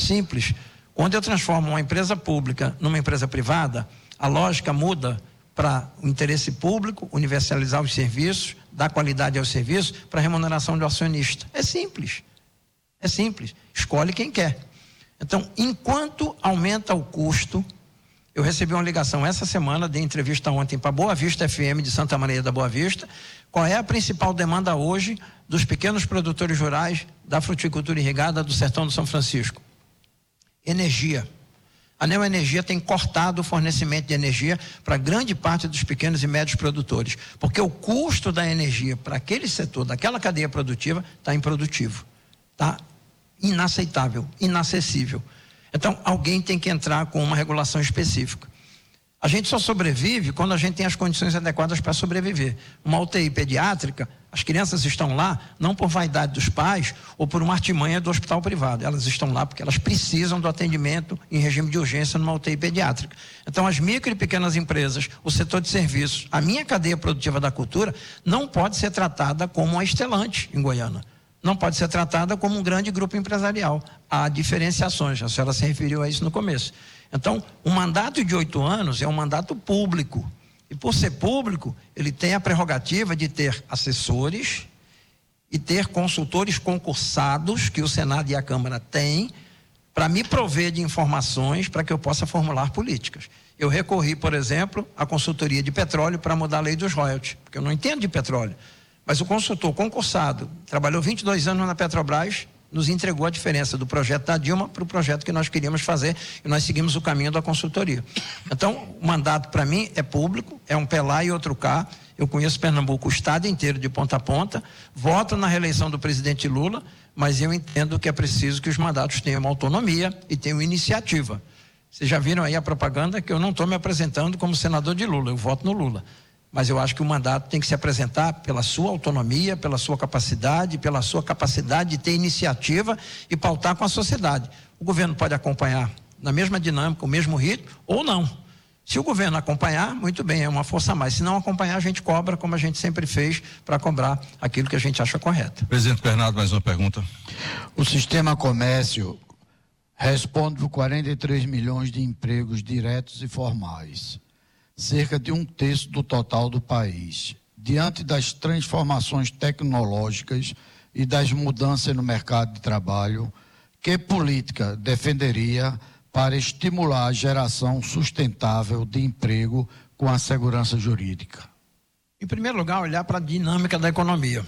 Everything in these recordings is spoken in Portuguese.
Simples. Quando eu transformo uma empresa pública numa empresa privada, a lógica muda para o interesse público, universalizar os serviços, dar qualidade aos serviços, para a remuneração do acionista. É simples. É simples. Escolhe quem quer. Então, enquanto aumenta o custo, eu recebi uma ligação essa semana, dei entrevista ontem para Boa Vista FM de Santa Maria da Boa Vista. Qual é a principal demanda hoje dos pequenos produtores rurais da fruticultura irrigada do sertão do São Francisco? Energia. A Neoenergia tem cortado o fornecimento de energia para grande parte dos pequenos e médios produtores, porque o custo da energia para aquele setor, daquela cadeia produtiva, está improdutivo, está inaceitável, inacessível. Então, alguém tem que entrar com uma regulação específica. A gente só sobrevive quando a gente tem as condições adequadas para sobreviver. Uma UTI pediátrica, as crianças estão lá não por vaidade dos pais ou por uma artimanha do hospital privado. Elas estão lá porque elas precisam do atendimento em regime de urgência numa UTI pediátrica. Então, as micro e pequenas empresas, o setor de serviços, a minha cadeia produtiva da cultura não pode ser tratada como uma estelante em Goiânia. Não pode ser tratada como um grande grupo empresarial. Há diferenciações, a senhora se referiu a isso no começo. Então, o mandato de 8 anos é um mandato público. E por ser público, ele tem a prerrogativa de ter assessores e ter consultores concursados, que o Senado e a Câmara têm, para me prover de informações para que eu possa formular políticas. Eu recorri, por exemplo, à consultoria de petróleo para mudar a lei dos royalties, porque eu não entendo de petróleo. Mas o consultor concursado, trabalhou 22 anos na Petrobras, nos entregou a diferença do projeto da Dilma para o projeto que nós queríamos fazer, e nós seguimos o caminho da consultoria. Então, o mandato para mim é público, é um pé lá e outro cá. Eu conheço Pernambuco, o estado inteiro de ponta a ponta, voto na reeleição do presidente Lula, mas eu entendo que é preciso que os mandatos tenham uma autonomia e tenham iniciativa. Vocês já viram aí a propaganda que eu não estou me apresentando como senador de Lula, eu voto no Lula. Mas eu acho que o mandato tem que se apresentar pela sua autonomia, pela sua capacidade de ter iniciativa e pautar com a sociedade. O governo pode acompanhar na mesma dinâmica, o mesmo ritmo, ou não. Se o governo acompanhar, muito bem, é uma força a mais. Se não acompanhar, a gente cobra, como a gente sempre fez, para cobrar aquilo que a gente acha correto. Presidente Bernardo, mais uma pergunta. O sistema comércio responde por 43 milhões de empregos diretos e formais, cerca de 1/3 do total do país. Diante das transformações tecnológicas e das mudanças no mercado de trabalho, que política defenderia para estimular a geração sustentável de emprego com a segurança jurídica? Em primeiro lugar, olhar para a dinâmica da economia.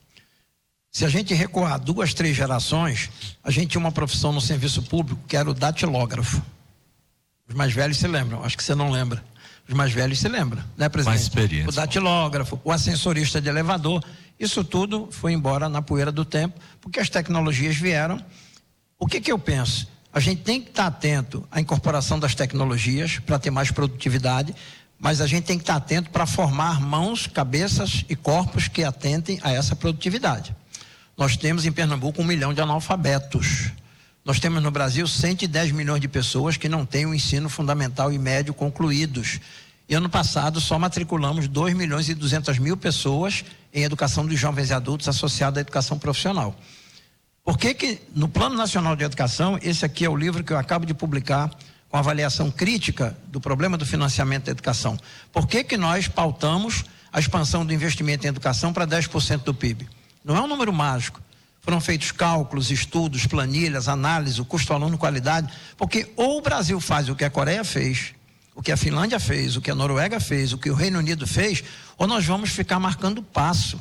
Se a gente recuar 2, 3 gerações, a gente tinha uma profissão no serviço público que era o datilógrafo. Os mais velhos se lembram, acho que você não lembra. Os mais velhos se lembram, né, presidente? Mais experiência. O datilógrafo, o ascensorista de elevador, isso tudo foi embora na poeira do tempo, porque as tecnologias vieram. O que eu penso? A gente tem que estar atento à incorporação das tecnologias para ter mais produtividade, mas a gente tem que estar atento para formar mãos, cabeças e corpos que atentem a essa produtividade. Nós temos em Pernambuco 1 milhão de analfabetos. Nós temos no Brasil 110 milhões de pessoas que não têm o ensino fundamental e médio concluídos. E ano passado só matriculamos 2.200.000 pessoas em educação dos jovens e adultos associada à educação profissional. Por que no Plano Nacional de Educação, esse aqui é o livro que eu acabo de publicar com avaliação crítica do problema do financiamento da educação. Por que nós pautamos a expansão do investimento em educação para 10% do PIB? Não é um número mágico. Foram feitos cálculos, estudos, planilhas, análise, o custo aluno, qualidade, porque ou o Brasil faz o que a Coreia fez, o que a Finlândia fez, o que a Noruega fez, o que o Reino Unido fez, ou nós vamos ficar marcando passo.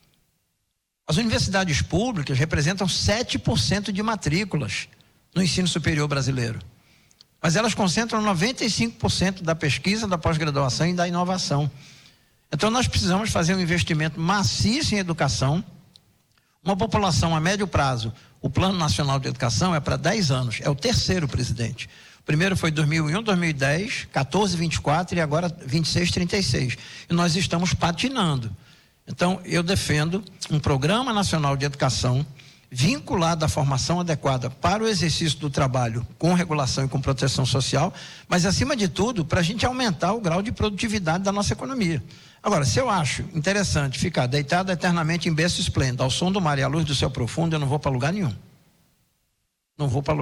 As universidades públicas representam 7% de matrículas no ensino superior brasileiro, mas elas concentram 95% da pesquisa, da pós-graduação e da inovação. Então nós precisamos fazer um investimento maciço em educação. Uma população a médio prazo, o Plano Nacional de Educação é para 10 anos, é o terceiro, presidente. O primeiro foi 2001, 2010, 14, 24 e agora 26, 36. E nós estamos patinando. Então, eu defendo um Programa Nacional de Educação vinculado à formação adequada para o exercício do trabalho com regulação e com proteção social, mas, acima de tudo, para a gente aumentar o grau de produtividade da nossa economia. Agora, se eu acho interessante ficar deitado eternamente em berço esplêndido, ao som do mar e à luz do céu profundo, eu não vou para lugar nenhum. Não vou para